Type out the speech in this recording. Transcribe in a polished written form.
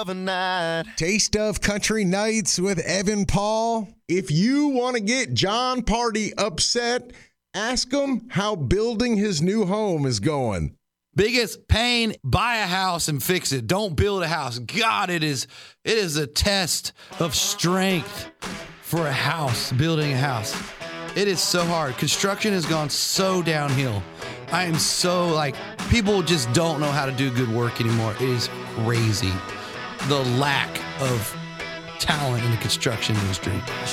a night. Taste of Country Nights with Evan Paul. If you want to get John Party upset, ask him how building his new home is going. Biggest pain, buy a house and fix it. Don't build a house. God, it is a test of strength for a house, building a house. It is so hard. Construction has gone so downhill. I am so people just don't know how to do good work anymore. It is crazy. The lack of talent in the construction industry.